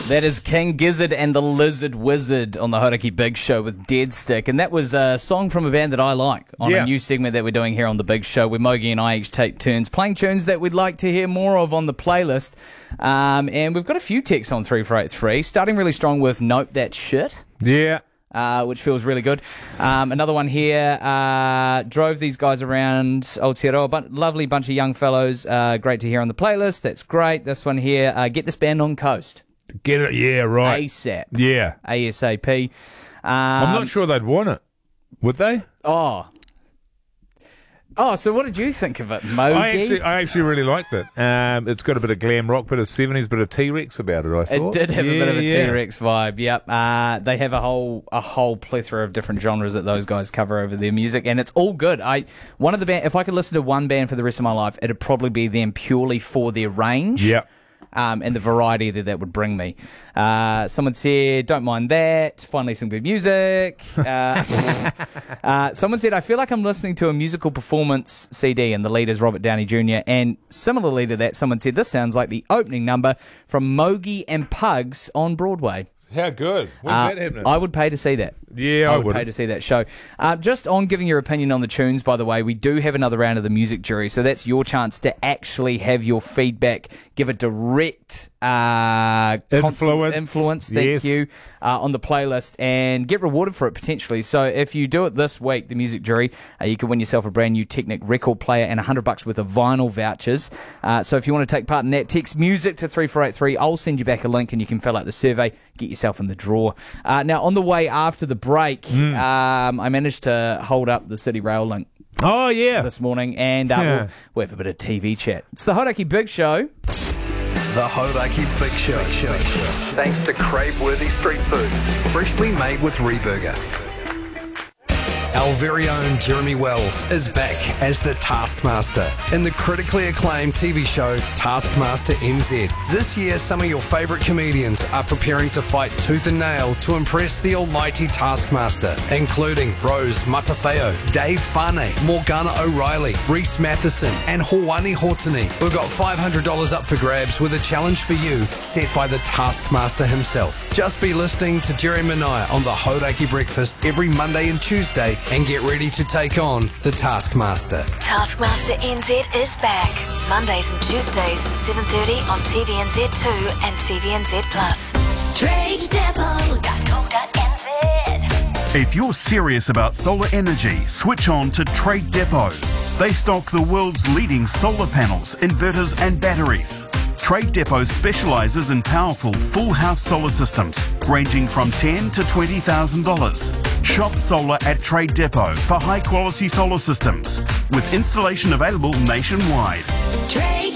That is King Gizzard and the Lizard Wizard on the Hauraki Big Show with Dead Stick. And that was a song from a band that I like on a new segment that we're doing here on the Big Show, where Mogi and I each take turns playing tunes that we'd like to hear more of on the playlist. And we've got a few texts on 3483, starting really strong with Nope That Shit. Yeah. Which feels really good. Another one here, drove these guys around Aotearoa, lovely bunch of young fellows, great to hear on the playlist, that's great. This one here, get this band on Coast. Get it, yeah, right. ASAP. Yeah. ASAP. I'm not sure they'd want it. Would they? Oh, so what did you think of it, Mogi? I actually really liked it. It's got a bit of glam rock, bit of 70s, bit of T-Rex about it, I thought. It did have a bit of a T-Rex vibe, yep. They have a whole plethora of different genres that those guys cover over their music, and it's all good. If I could listen to one band for the rest of my life, it'd probably be them purely for their range. Yep. And the variety that would bring me. Someone said, don't mind that. Finally, some good music. Someone said, I feel like I'm listening to a musical performance CD, and the lead is Robert Downey Jr. And similarly to that, someone said, this sounds like the opening number from Mogi and Pugs on Broadway. How good. When's that happening? I would pay to see that. Yeah, I would pay to see that show. Just on giving your opinion on the tunes, by the way, we do have another round of the music jury, so that's your chance to actually have your feedback, give a direct influence, thank you, on the playlist, and get rewarded for it potentially. So if you do it this week, the music jury, you can win yourself a brand new Technic record player and $100 worth of vinyl vouchers. So if you want to take part in that, text music to 3483. I'll send you back a link and you can fill out the survey, get yourself in the draw. Now, on the way after the break, I managed to hold up the City Rail link. Oh, yeah. This morning, and we'll have a bit of TV chat. It's the Hauraki Big Show. The Hauraki Big Show. Thanks to crave-worthy street food, freshly made with Reburger. Our very own Jeremy Wells is back as the Taskmaster in the critically acclaimed TV show Taskmaster NZ. This year, some of your favourite comedians are preparing to fight tooth and nail to impress the almighty Taskmaster, including Rose Matafeo, Dave Fane, Morgana O'Reilly, Reese Matheson, and Hawani Hortony. We've got $500 up for grabs with a challenge for you set by the Taskmaster himself. Just be listening to Jeremy and I on the Hauraki Breakfast every Monday and Tuesday, and get ready to take on the Taskmaster. Taskmaster NZ is back. Mondays and Tuesdays, 7:30 on TVNZ2 and TVNZ+. TradeDepot.co.nz. If you're serious about solar energy, switch on to Trade Depot. They stock the world's leading solar panels, inverters and batteries. Trade Depot specialises in powerful full house solar systems ranging from $10,000 to $20,000. Shop solar at Trade Depot for high quality solar systems with installation available nationwide. Trade